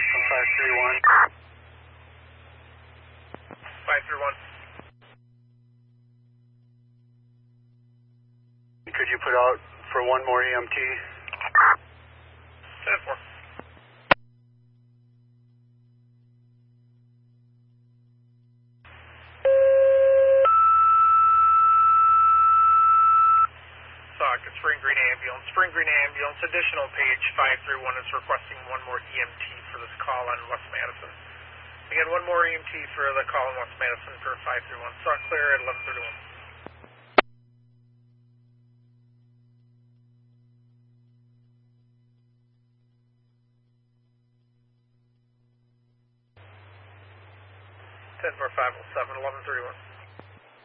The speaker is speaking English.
Boston 531. 531. Could you put out for one more EMT? 10-4. It's Spring Green Ambulance. Spring Green Ambulance, additional page 531 is requesting one more EMT for this call on West Madison. Again, one more EMT for the call on West Madison for 531. Saw clear at 1131. Ten 4 507, 1131.